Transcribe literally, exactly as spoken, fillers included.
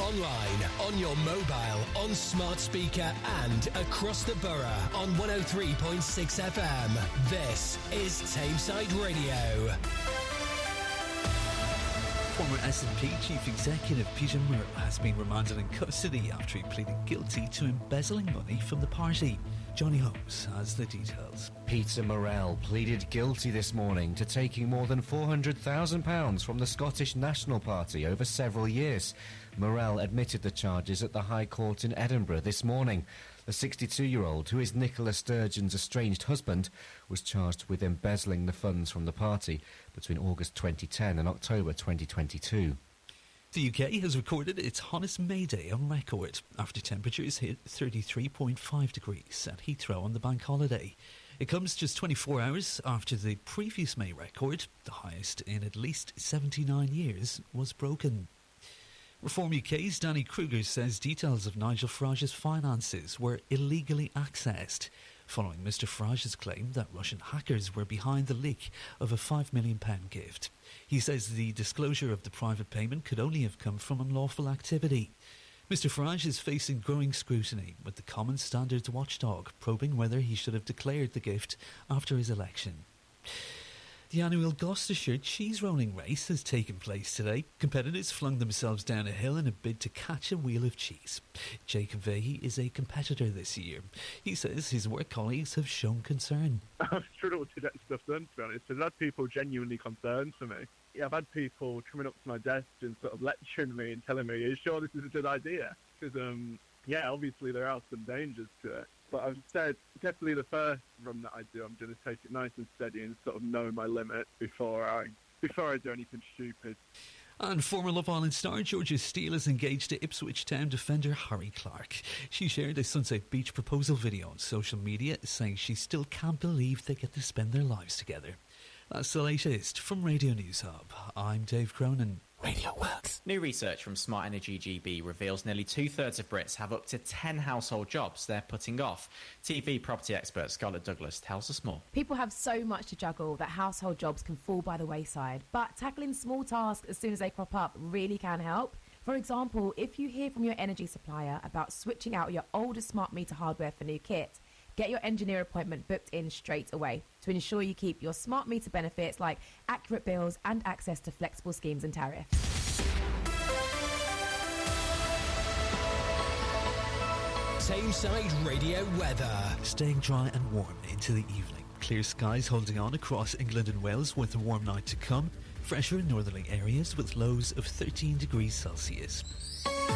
online, on your mobile, on smart speaker and across the borough on one oh three point six F M. This is Tameside Radio. Former S N P Chief Executive Peter Murrell has been remanded in custody after he pleaded guilty to embezzling money from the party. Johnny Holmes has the details. Peter Murrell pleaded guilty this morning to taking more than four hundred thousand pounds from the Scottish National Party over several years. Murrell admitted the charges at the High Court in Edinburgh this morning. The sixty-two-year-old, who is Nicola Sturgeon's estranged husband, was charged with embezzling the funds from the party between August twenty ten and October twenty twenty-two. The U K has recorded its hottest May Day on record after temperatures hit thirty-three point five degrees at Heathrow on the bank holiday. It comes just twenty-four hours after the previous May record, the highest in at least seventy-nine years, was broken. Reform U K's Danny Kruger says details of Nigel Farage's finances were illegally accessed, following Mr Farage's claim that Russian hackers were behind the leak of a five million pounds gift. He says the disclosure of the private payment could only have come from unlawful activity. Mr Farage is facing growing scrutiny, with the Common Standards watchdog probing whether he should have declared the gift after his election. The annual Gloucestershire cheese rolling race has taken place today. Competitors flung themselves down a hill in a bid to catch a wheel of cheese. Jacob Vahey is a competitor this year. He says his work colleagues have shown concern. I've struggled to get stuff done, to be honest. I've had people genuinely concerned for me. Yeah, I've had people coming up to my desk and sort of lecturing me and telling me, are you sure this is a good idea? Because, um, yeah, obviously there are some dangers to it. But I've said, definitely the first run that I do, I'm going to take it nice and steady and sort of know my limit before I before I do anything stupid. And former Love Island star Georgia Steele is engaged to Ipswich Town defender Harry Clark. She shared a Sunset Beach proposal video on social media, saying she still can't believe they get to spend their lives together. That's the latest from Radio News Hub. I'm Dave Cronin. Radio Works. New research from Smart Energy G B reveals nearly two-thirds of Brits have up to ten household jobs they're putting off. T V property expert Scarlett Douglas tells us more. People have so much to juggle that household jobs can fall by the wayside, but tackling small tasks as soon as they crop up really can help. For example, if you hear from your energy supplier about switching out your older smart meter hardware for new kit, get your engineer appointment booked in straight away to ensure you keep your smart meter benefits like accurate bills and access to flexible schemes and tariffs. Tameside Radio weather. Staying dry and warm into the evening. Clear skies holding on across England and Wales with a warm night to come. Fresher in northerly areas with lows of thirteen degrees Celsius.